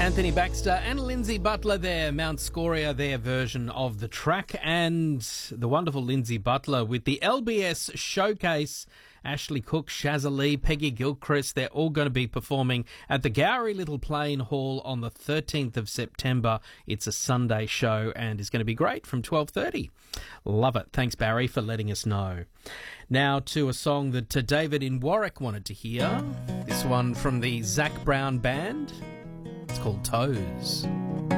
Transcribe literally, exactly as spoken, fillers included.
Anthony Baxter and Lindsay Butler there, Mount Scoria, their version of the track, and the wonderful Lindsay Butler with the L B S Showcase. Ashley Cook, Shazza Lee, Peggy Gilchrist, they're all going to be performing at the Gowrie Little Plain Hall on the thirteenth of September. It's a Sunday show and is going to be great from twelve thirty. Love it. Thanks, Barry, for letting us know. Now to a song that uh, David in Warwick wanted to hear. This one from the Zach Brown Band. It's called Toes.